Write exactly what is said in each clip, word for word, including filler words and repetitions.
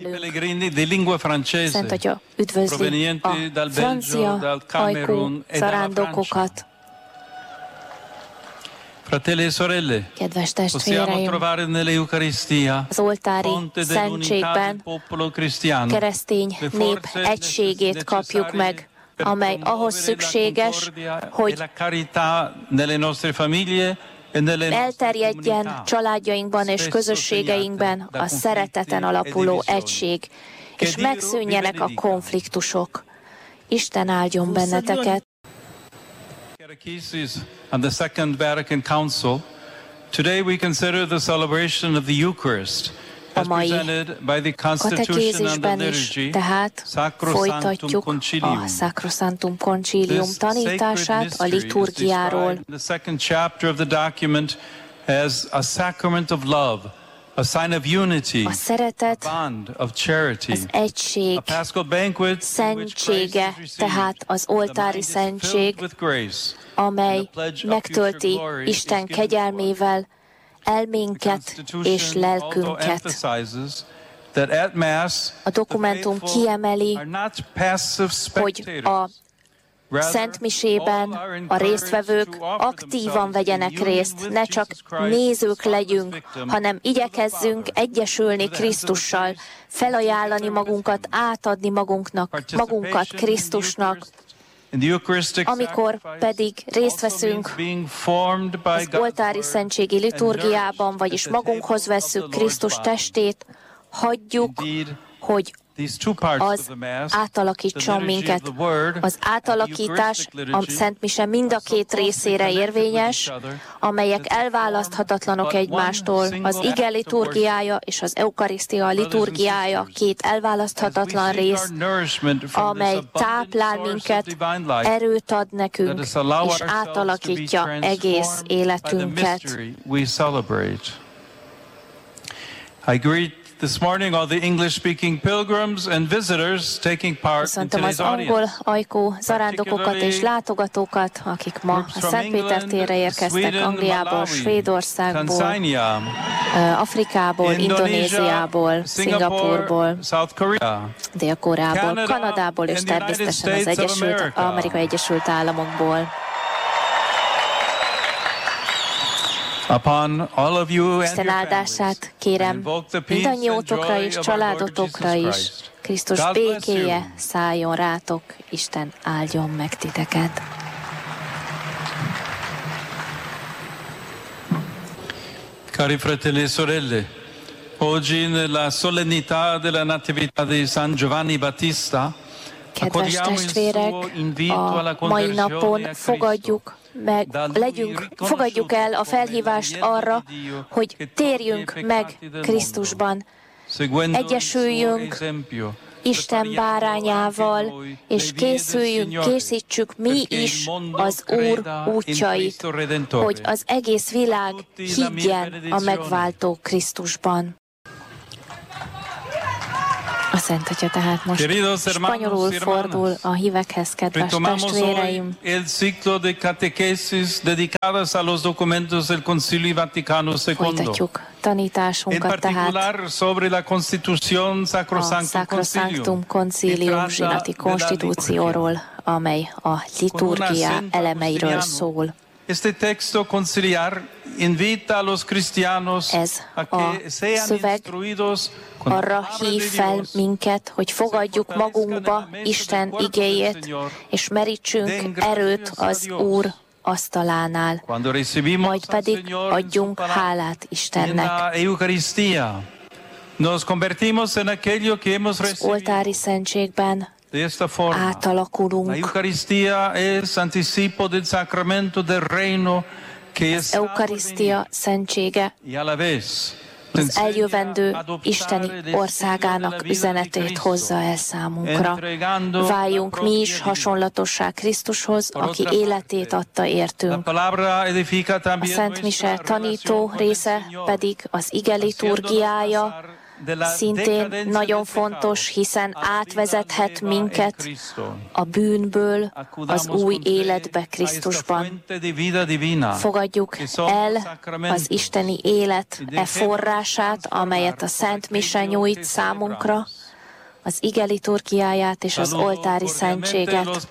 ünneplünk. Szent Atya üdvözli a francia ajkú zarándokokat. Kedves testvéreim, az oltári szentségben keresztény nép egységét kapjuk meg, amely ahhoz szükséges, hogy elterjedjen családjainkban és közösségeinkben a szereteten alapuló egység, és megszűnjenek a konfliktusok. Isten áldjon benneteket! And the Second Vatican Council, today we consider the celebration of the Eucharist, a mai katekézisben is tehát folytatjuk a Sacrosanctum Concilium tanítását a liturgiáról. The second chapter of the document as a sacrament of love, a sign of unity, a szeretet, a bond of charity, az egység, a paschal banquet, szentsége, tehát az oltári szentség, amely megtölti Isten kegyelmével elménket és lelkünket. A dokumentum kiemeli, hogy a Szent Misében a résztvevők aktívan vegyenek részt, ne csak nézők legyünk, hanem igyekezzünk egyesülni Krisztussal, felajánlani magunkat, átadni magunknak, magunkat Krisztusnak. Amikor pedig részt veszünk az oltári szentségi liturgiában, vagyis magunkhoz vesszük Krisztus testét, hagyjuk, hogy az átalakítson minket. Az átalakítás a Szent Mise mind a két részére érvényes, amelyek elválaszthatatlanok egymástól. Az ige liturgiája és az eukarisztia liturgiája két elválaszthatatlan rész, amely táplál minket, erőt ad nekünk, és átalakítja egész életünket. I greet this morning all the English-speaking pilgrims and visitors taking part in Köszöntöm today's az angol audience. ajkó zarándokokat és látogatókat, akik ma a Szentpéter térre érkeztek Angliából, Svédországból, Afrikából, Indonéziából, Szingapúrból, Dél-Koreából, Kanadából és természetesen az Egyesült, Amerikai Egyesült Államokból. Isten áldását kérem mindannyiótokra és családotokra is. Krisztus békéje szálljon rátok, Isten áldjon meg titeket. Cari fratelli e sorelle, oggi nella solennità della Natività di San Giovanni Battista, kedves testvérek, a mai napon fogadjuk meg, legyünk, fogadjuk el a felhívást arra, hogy térjünk meg Krisztusban, egyesüljünk Isten bárányával, és készüljünk, készítsük mi is az Úr útjait, hogy az egész világ higgyen a megváltó Krisztusban. A Szent Atya tehát most spanyolul fordul a hívekhez, kedves testvéreim. Folytatjuk tanításunkat tehát a Sacrosanctum Concilium zsinati konstitúcióról, amely a liturgia elemeiről szól. Este texto conciliar invita a los cristianos Ez a szöveg arra hív fel minket, hogy fogadjuk magunkba Isten igéjét, és merítsünk erőt az Úr asztalánál, majd pedig adjunk hálát Istennek. Az oltári szentségben átalakulunk. Az eukarisztia szentsége az eljövendő Isteni országának üzenetét hozza el számunkra. Váljunk mi is hasonlatossá Krisztushoz, aki életét adta értünk. A Szent Mise tanító része pedig az ige liturgiája, szintén nagyon fontos, hiszen átvezethet minket a bűnből az új életbe Krisztusban. Fogadjuk el az isteni élet e forrását, amelyet a Szent Mise nyújt számunkra, az ige liturgiáját és az oltári szentséget.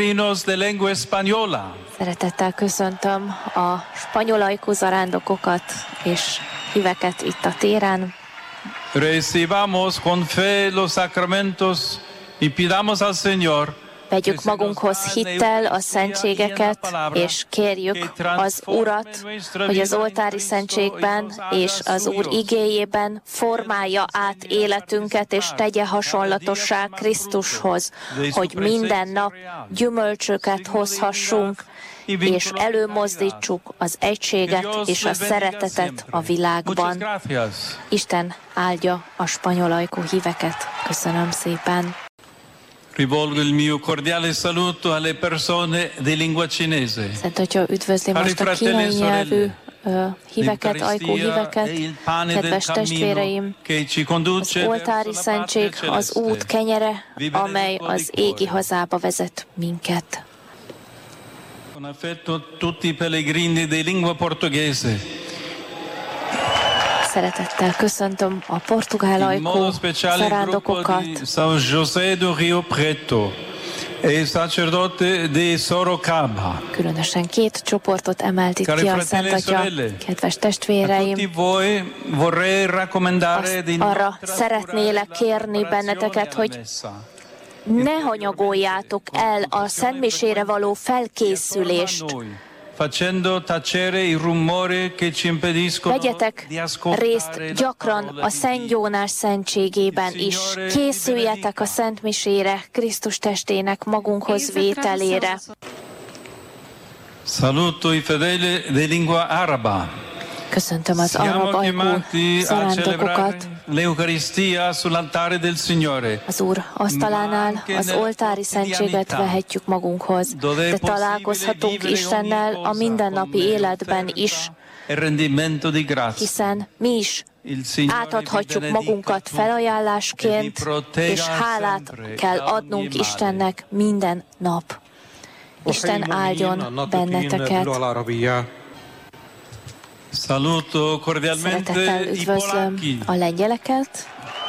Szeretettel köszöntöm a spanyolajkú zarándokokat és híveket itt a téren. Recibamos con fe los sacramentos y pidamos al Señor. Vegyük magunkhoz hittel a szentségeket, és kérjük az Urat, hogy az oltári szentségben és az Úr igéjében formálja át életünket, és tegye hasonlatossá Krisztushoz, hogy minden nap gyümölcsöket hozhassunk, és előmozdítsuk az egységet és a szeretetet a világban. Isten áldja a spanyolajkú híveket. Köszönöm szépen. Rivolgo il mio cordiale saluto alle persone di lingua cinese. Szent Atya üdvözli most a kínai nyelvű uh, híveket, ajkú híveket, kedves testvéreim, az oltári szentség az út kenyere, amely az égi hazába vezet minket. Con affetto tutti i pellegrini di lingua portoghese. Szeretettel köszöntöm a portugál ajkú zarándokokat. São José do Rio Preto e sacerdote de Sorocaba. Különösen két csoportot emelt itt ki a Szent Atya, kedves testvéreim. Azt arra szeretnélek kérni benneteket, hogy ne hanyagoljátok el a szentmisére való felkészülést. Vegyetek részt gyakran a Szent Jónás szentségében is. Készüljetek a szentmisére, Krisztus testének magunkhoz vételére. Saluto i fedeli de lingua araba. Köszöntöm az arab ajkú zarándokokat. Az Úr asztalánál az oltári szentséget vehetjük magunkhoz, de találkozhatunk Istennel a mindennapi életben is, hiszen mi is átadhatjuk magunkat felajánlásként, és hálát kell adnunk Istennek minden nap. Isten áldjon benneteket. Saluto cordialmente Szeretettel üdvözlöm a lengyeleket,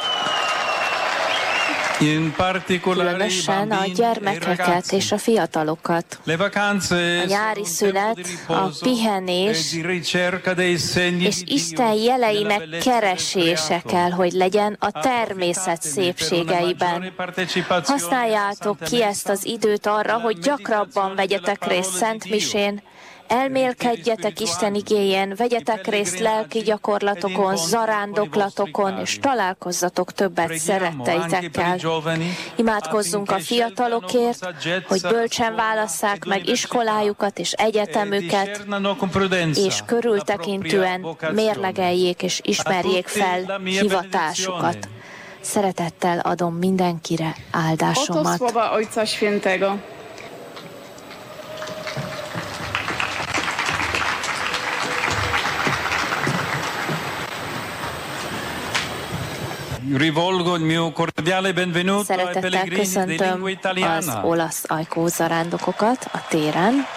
különösen a gyermekeket és a fiatalokat. A nyári szünet, a pihenés és Isten jeleinek keresése kell, hogy legyen a természet szépségeiben. Használjátok ki ezt az időt arra, hogy gyakrabban vegyetek részt szentmisén, elmélkedjetek Isten igéjén, vegyetek részt lelki gyakorlatokon, zarándoklatokon, és találkozzatok többet szeretteitekkel. Imádkozzunk a fiatalokért, hogy bölcsen válasszák meg iskolájukat és egyetemüket, és körültekintően mérlegeljék és ismerjék fel hivatásukat. Szeretettel adom mindenkire áldásomat. Oto słowa Ojca Świętego. Rivolgo il mio cordiale benvenuto ai Szeretettel pellegrini di köszöntöm lingua az italiana. olasz ajkú zarándokokat a téren.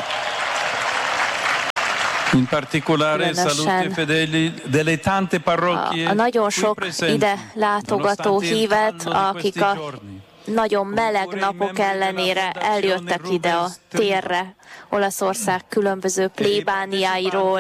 In particolare saluto i fedeli delle tante parrocchie. A, a nagyon sok ide látogató hívet, akik a nagyon meleg napok ellenére eljöttek ide a térre, Olaszország különböző plébániáiról.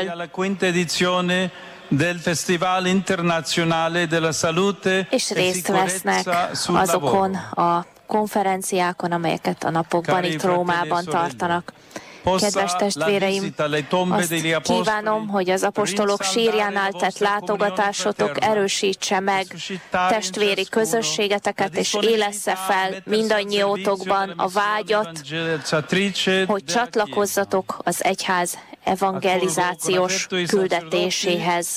Del Festival Internazionale della Salute és részt vesznek azokon a konferenciákon, amelyeket a napokban itt Rómában tartanak. Kedves testvéreim, azt kívánom, hogy az apostolok sírjánál tett látogatásotok erősítse meg testvéri közösségeteket, és élessze fel mindannyiótokban a vágyat, hogy csatlakozzatok az egyház evangelizációs küldetéséhez.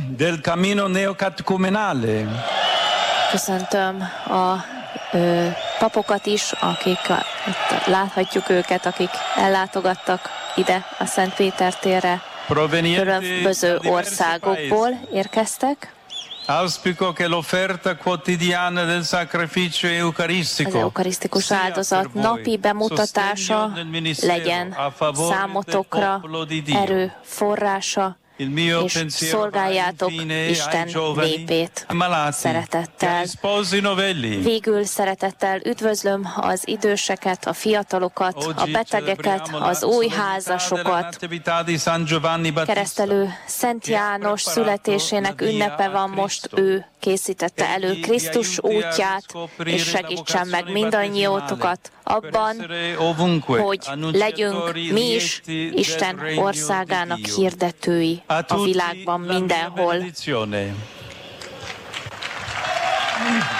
Köszöntöm a ö, papokat is, akik itt láthatjuk őket, akik ellátogattak ide a Szent Péter térre. Különböző országokból érkeztek. Auspico che l'offerta quotidiana del sacrificio eucaristico az eukarisztikus áldozat napi bemutatása legyen számotokra erő forrása, és szolgáljátok Isten népét szeretettel. Végül szeretettel üdvözlöm az időseket, a fiatalokat, a betegeket, az új házasokat. Keresztelő Szent János születésének ünnepe van most, ő készítette elő Krisztus útját, és segítsen meg mindannyiótokat abban, hogy legyünk mi is Isten országának hirdetői a világban mindenhol.